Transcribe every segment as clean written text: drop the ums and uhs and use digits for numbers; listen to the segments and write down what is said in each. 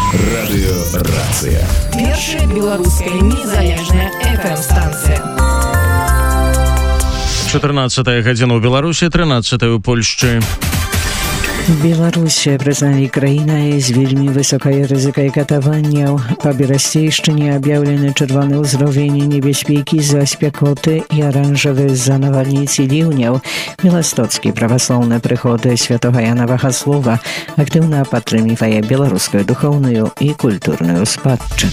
Радыёрацыя. Першая беларуская незалежная FM-станцыя. 14 гадзіна ў Беларусі, 13 у Польшчы. Беларусь прызналі краінай з вельмі высокай рызыкай катаванняў. Па Берасцейшчыне аб'яўлены чырвоны ўзровень небяспекі з-за спякоты і аранжавы з-за навальніц і ліўняў. Беластоцкі праваслаўны прыход святога Яна Багаслова актыўна падтрымлівае беларускую духоўную і культурную спадчыну.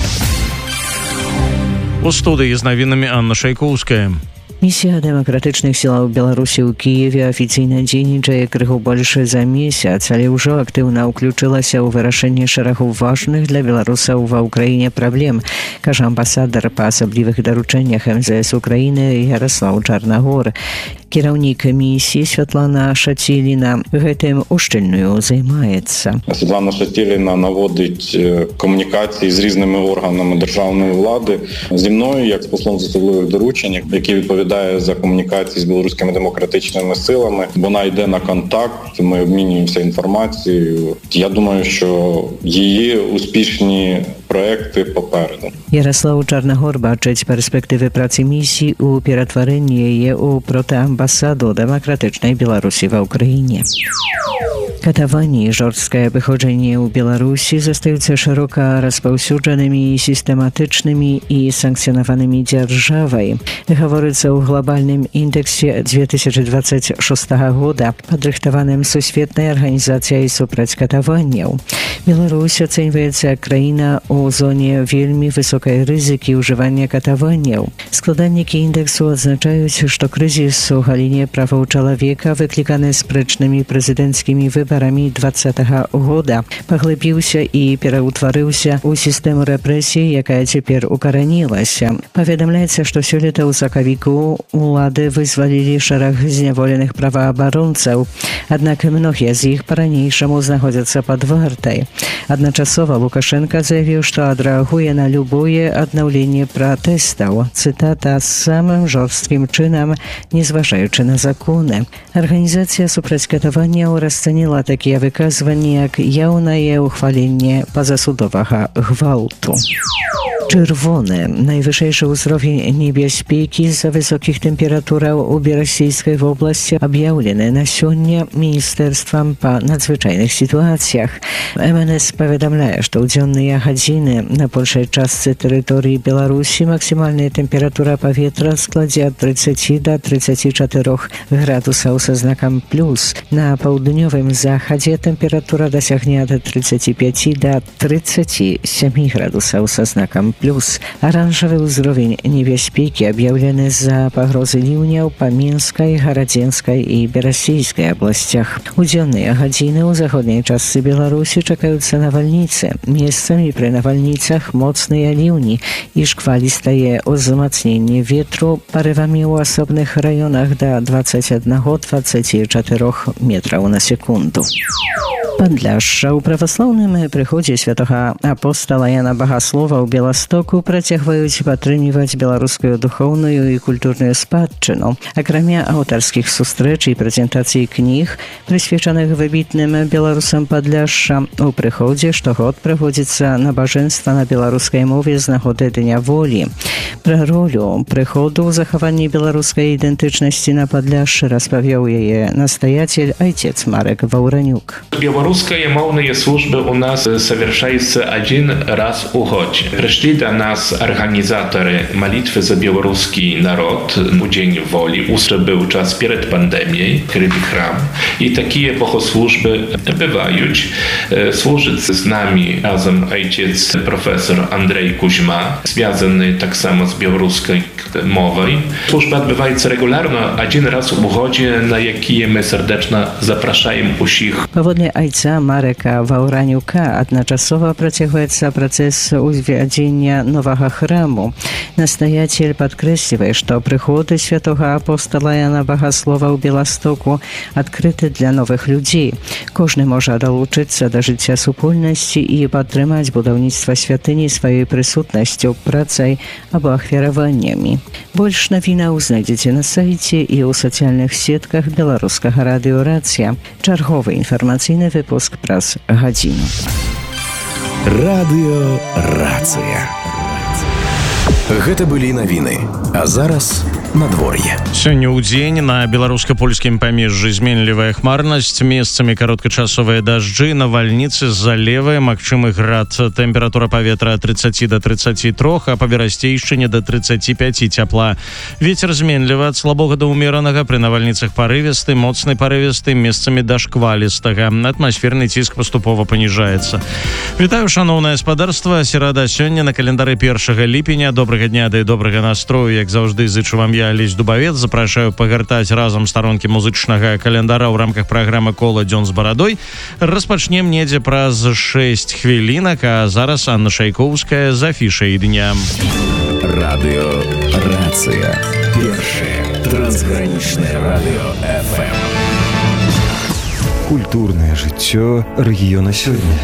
У студыі з навінамі Анна Шайкоўская. Місія дэмакратычных сілаў Беларусі ў Кіеве афіцыйна дзейнічае крыху больш за месяц, але ўжо актыўна ўключылася ў вырашэнне шэрагу важных для беларусаў ва ўкраіне праблем, кажа амбасадар па асаблівых даручэннях МЗС Украіны Ярослаў Чарнагор. Кіраўнік місіі Святлана Шаціліна гэтым ушчыльную займаецца. Святлана Шаціліна наводить комунікації з різними органами державної влади. Зі мною, як з послом з особливих доручень, який відповідає за комунікації з білоруськими демократичними силами. Вона йде на контакт, ми обмінюємося інформацією. Я думаю, що її успішні проекти попереду. Ярослав Чарнагор бачыць перспектывы працы місіі у ператварэнні яе ў протаамбасаду дэмакратычнай Беларусі ва ўкраіне. Катаванні і жорсткае выходжанне ў Беларусі застаюцца шырока распаўсюджанымі і сістэматычнымі і санкцыянаванымі дзяржавай. Гаворыцца ў глобальным індексе 2026 года, падрыхтаваным Сусветнай арганізацыяй супраць катаванняў. Беларусь ацэньваецца краіна ў зоне вельмі высокай рызыкі ўжывання катаванняў. Складальнікі індексу адзначаюць, што крызіс у галіне правоў чалавека, выкліканы спрэчнымі прэзідэнцкімі выбарамі 2020 года, паглыбіўся і пераўтварыўся ў сістэму рэпрэсій, якая цяпер укаранілася. Паведамляецца, што сёлета ў сакавіку улады вызвалілі шэраг зняволеных праваабаронцаў, аднак многія з іх па-ранейшаму знаходзяцца пад вартай. Адначасова Лукашенко заявіў, што адрэагуе на любое аднаўленне пратэстаў. Цытата: «Самым жорсткім чынам, незважаючы на законы». Арганізацыя супраць катаванняў расцаніла такія выказванні, як яўнае ўхваленне пазасудовага гвалту. Чырвоны. Найвышэйшы ўзровень небяспекі з-за высокіх тэмператураў у Берасцейскай вобласці аб'яўлены на сёння Міністэрствам па надзвычайных сітуацыях. МНС паведамляе, што ў дзённыя гадзіны на большай частцы тэрыторыі Беларусі максімальная тэмпература паветра складзе ад 30 да 34 градусаў са знакам плюс. На паўднёвым захадзе тэмпература дасягне ад 35 да 37 градусаў са знакам плюс. Аранжавы ўзровень небяспекі аб'яўлены з-за пагрозы ліўняў па Мінскай, Гарадзенскай і Берасцейскай абласцях. У дзённыя гадзіны ў заходняй частцы Беларусі чакаюцца навальніцы. Месцамі пры навальніцах моцныя ліўні і шквалістае ўзмацненне ветру парывамі ў асобных раёнах да 21-24 метраў на секунду. Падляшша. У праваслаўным прыходзе святога апостала Яна Багаслова ў Беластоку працягваюць падтрымліваць беларускую духоўную і культурную спадчыну. Акрамя аўтарскіх сустрэч і прэзентацый кніг, прысвечаных выбітным беларусам Падляшша, у прыходзе штогод праводзіцца набажэнства на беларускай мове з нагоды Дня волі. Пра ролю прыходу ў захаванні беларускай ідэнтычнасці на Падляшшы распавёў яе настаяцель айцец Марек Ваўранюк. Белорусские мовные службы у нас совершаются один раз в год. Пришли до нас организаторы молитвы за белорусский народ у День воли. Уже был час перед пандемией, крытый храм. И такие богослужбы бывают. Служит с нами разом отец профессор Андрей Кузьма, связанный так само с белорусской мовой. Служба отбывается регулярно, один раз в гоdzie, на jakie my serdecznie zapraszamy усіх. Паводле айца Марека Ваўранюка адначасова працягваецца працэс узвядзення новага храму. Настаяцель падкрэслівае, што прыходы святога апостала Яна Багаслова ў Беластоку адкрыты для новых людзей. Кожны можа далучыцца да жыцця супольнасці і падтрымаць будаўніцтва святыні сваёй прысутнасцю, працай або ахвяраваннямі. Больш навінаў знайдзеце на сайце і ў сацыяльных сетках беларускага радыёрацыя. Чарговы інфармацыйны выпуск праз гадзіну. Радыёрацыя. Гэта былі навіны. А зараз надвор'е. Сёння ў дзень на беларуска-польскім памежжы зменлівая хмарнасць, месцамі кароткачасовыя дажджы, навальніцы, залевы, магчымы град. Тэмпература паветра ад 30 до 33, а па Берасцейшчыне до 35 цяпла. Вецер зменлівы ад слабога да ўмеранага, пры навальніцах парывісты, моцны парывісты, месцамі да шквалістага. Атмасферны ціск паступова паніжаецца. Вітаю, шаноўнае гаспадарства. Серада сёння на календары 1 ліпеня. Добрага дня да і добрага настрою, як заўжды, зычу вам я, Алесь Дубавец. Запрашаю пагартаць разам старонкі музычнага календара ў рамках праграмы «Кола дзён з барадой». Распачнем недзе праз 6 хвілінак, а зараз Анна Шайкоўская з афішай дня. Радыёрацыя. Першае трансгранічнае радыё FM. Культурнае жыццё рэгіёна сёння.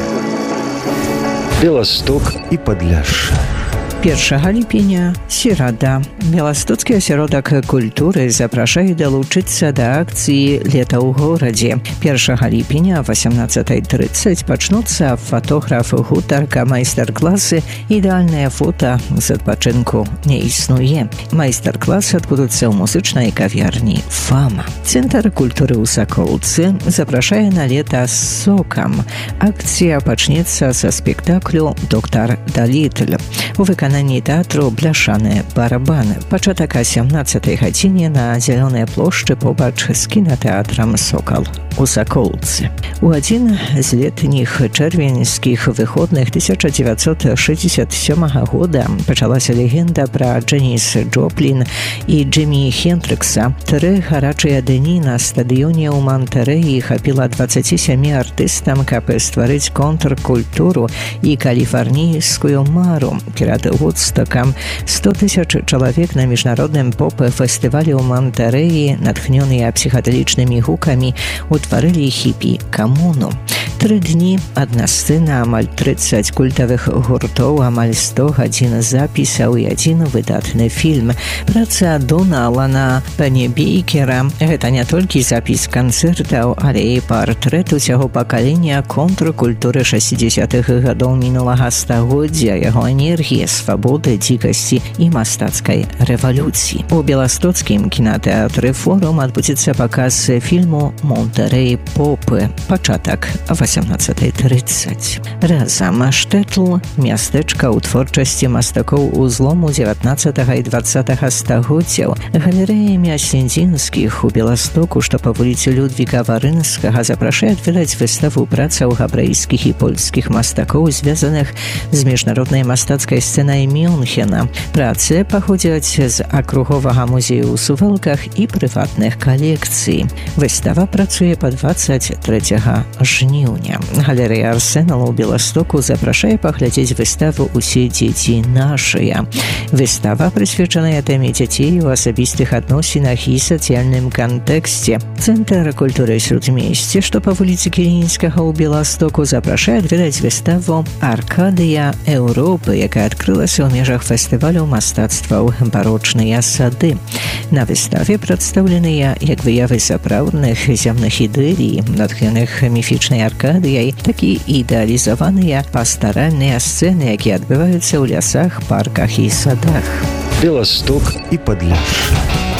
Беласток і Падляшша. 1 ліпеня, серада. Беластоцкі асяродак культуры запрашае далучыцца да акцыі «Лета ў горадзе». 1 ліпеня о 18:30 пачнуцца фотограф, гутарка, майстар-класы. Ідэальнае фота з адпачынку не існуе. Майстар-класы адбудуцца ў музычнай кавярні «Фама». Цэнтр культуры ў Сакоўцы запрашае на лета з сокам. Акцыя пачнецца са спектаклю «Доктар Далітль». У выкананні тэатру «Бляшаныя барабаны». Пачатак о 17:00 гадзіне на Зялёнай плошчы побач з кінатэатрам «Сокал» у Сакоўцы. У адзін з летніх чэрвеньскіх выходных 1967 года пачалася легенда пра Джэніс Джоплін і Джимі Хендрыкса. 3 гарачыя дні на стадыёне ў Мантэрэі хапіла 27 артыстам, каб стварыць контркультуру і каліфарнійскую мару. Перад Вудстокам 100 000 чалавек на міжнародным поп-фестывалі ў Мантэрэі, натхнёныя псіхадэлічнымі гукамі, утварылі хіпі-камуну. 3 дні, адна сцэна, амаль 30 культавых гуртоў, амаль 100 гадзін запісаў і адзін выдатны фільм. Праца Дона Алана Пеннебейкера – гэта не толькі запіс канцэртаў, але і партрэт усяго пакалення контркультуры 60-х гадоў мінулага стагоддзя, яго энергія, свабоды, дзікасці і мастацкай рэвалюцыі. У беластоцкім кінатэатры «Форум» адбудзецца паказ фільму «Монтэрэй попы». Пачатак о 18:30. Разам Штэтл – мястэчка ў творчасці мастакоў узлому 19 і 20 стагоддзяў. Галерэя Мясіндзінскіх у Беластоку, што па вуліцы Людвіга Варынскага, запрашае адведаць выставу працаў габрэйскіх і польскіх мастакоў, звязаных з міжнароднай мастацкай сцэнай Мюнхена. Працы паходзяць з акруговага музею ў Сувалках і прыватных калекцый. Выстава працуе па 23 жніўня. Галерэя Арсенал у Беластоку запрашае паглядзець выставу «Усе дзеці нашыя». Выстава прысвечаная тэме дзяцей у асабістых адносінах і сацыяльным кантэксце. Цэнтр культуры Срудмесце, што па вуліцы Кілінскага ў Беластоку, запрашае адведаць выставу «Аркадыя Еўропы», якая адкрылася ў межах фестывалю мастацтваў «Барочныя сады». На выставе прадстаўленыя як выявы сапраўдных зямных ідэлій, натхнёных міфічнай Аркадыяй, так і ідэалізаваныя пастаральныя сцэны, якія адбываюцца ў лясах, парках і садах. Беласток і Падляшша.